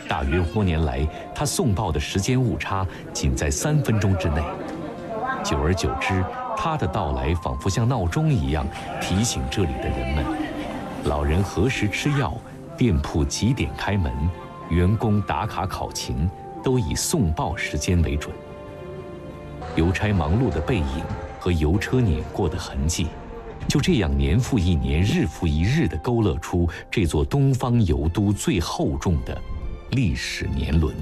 大约多年来，他送报的时间误差仅在3分钟之内。久而久之，他的到来仿佛像闹钟一样提醒这里的人们：老人何时吃药，店铺几点开门，员工打卡考勤，都以送报时间为准。邮差忙碌的背影和邮车碾过的痕迹，就这样年复一年、日复一日地勾勒出这座东方邮都最厚重的历史年轮。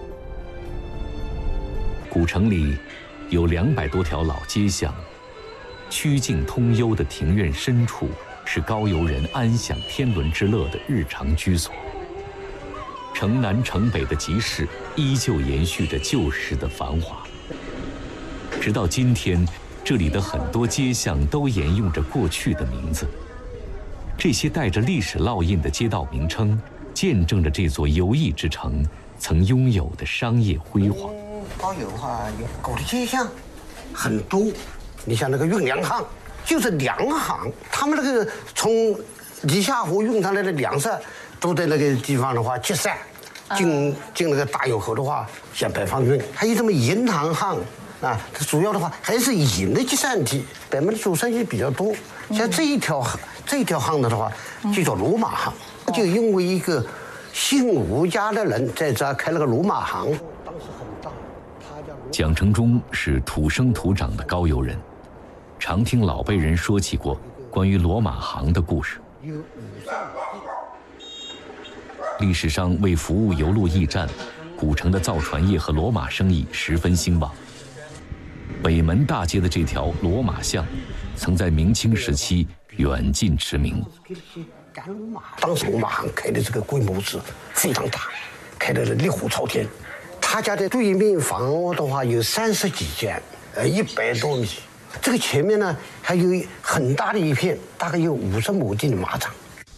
古城里有200多条老街巷，曲径通幽的庭院深处是高邮人安享天伦之乐的日常居所。城南城北的集市依旧延续着旧时的繁华。直到今天，这里的很多街巷都沿用着过去的名字。这些带着历史烙印的街道名称，见证着这座游艺之城曾拥有的商业辉煌。 高邮有搞的街巷很多，你像那个运粮行，就是粮行，他们那个从地下湖运上来的粮食，都在那个地方的话集散，进那个大邮口的话，向北方运。还有什么银行行啊，它主要的话还是银的集散地，北门的做生意比较多。像这一条行的话，就叫罗马行，就因为一个姓吴家的人在这开了个罗马行。 蒋成忠是土生土长的高邮人，常听老辈人说起过关于罗马行的故事。历史上为服务邮路驿站，古城的造船业和罗马生意十分兴旺。北门大街的这条罗马巷，曾在明清时期远近驰名。 当时罗马行开的这个规模是非常大，开的烈火朝天。他家的对面房屋的话有30几间，100多米。这个前面呢还有很大的一片，大概有50亩地的马场。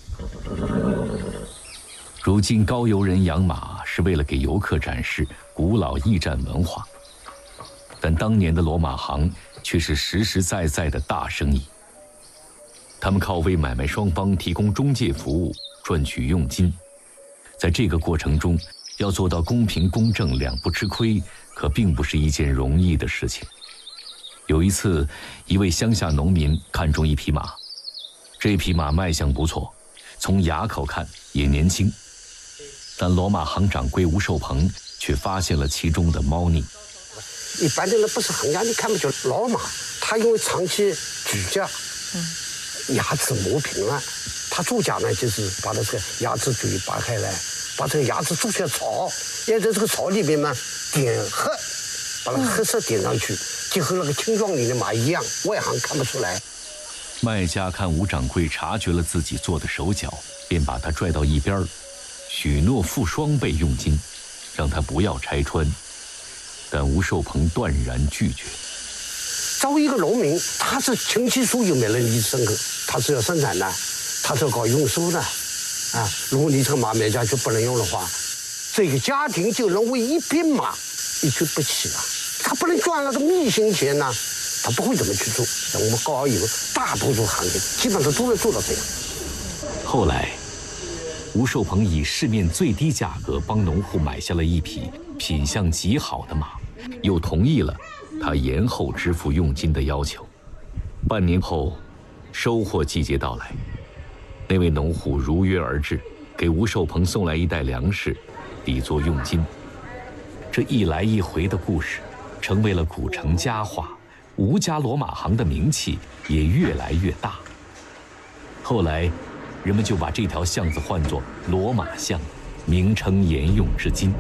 如今高邮人养马是为了给游客展示古老驿站文化，但当年的罗马行却是实实在在的大生意。他们靠为买卖双方提供中介服务赚取佣金，在这个过程中要做到公平公正两不吃亏，可并不是一件容易的事情。有一次，一位乡下农民看中一匹马，这匹马卖相不错，从牙口看也年轻，但罗马行掌柜吴寿鹏却发现了其中的猫腻。 一般的人不是行家，你看不出老马，他因为长期举家，牙齿磨平了，他做假呢就是把这个牙齿嘴拔开来，把这个牙齿做成草，要在这个草里面嘛点黑，把那个黑色点上去，就和那个青壮年的马一样，外行看不出来。 卖家看吴掌柜察觉了自己做的手脚，便把他拽到一边，许诺付双倍佣金，让他不要拆穿。但吴寿鹏断然拒绝。 作为一个农民，他是亲戚属有没人力生活，他是要生产的，他是要搞运输的，如果你这个马卖家就不能用的话，这个家庭就能为一匹马一去不起了。他不能赚那个密信钱呢，他不会怎么去做。像我们高邮大多数行业基本上都能做到这样。 后来，吴寿鹏以市面最低价格帮农户买下了一匹品相极好的马，又同意了他延后支付佣金的要求。半年后，收获季节到来，那位农户如约而至，给吴寿鹏送来一袋粮食，抵作佣金。这一来一回的故事，成为了古城佳话，吴家罗马行的名气也越来越大。后来，人们就把这条巷子唤作罗马巷，名称沿用至今。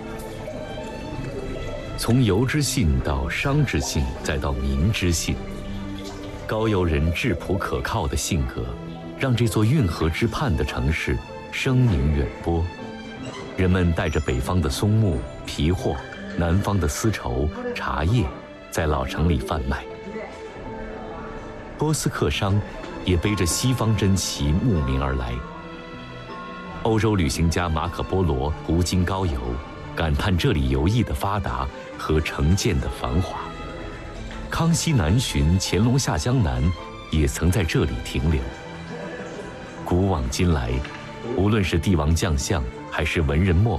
从邮之信到商之信，再到民之信，高邮人质朴可靠的性格，让这座运河之畔的城市声名远播。人们带着北方的松木、皮货，南方的丝绸、茶叶，在老城里贩卖。波斯客商也背着西方珍奇慕名而来。欧洲旅行家马可波罗途经高邮，感叹这里游艺的发达和城建的繁华。康熙南巡、乾隆下江南也曾在这里停留。古往今来，无论是帝王将相还是文人墨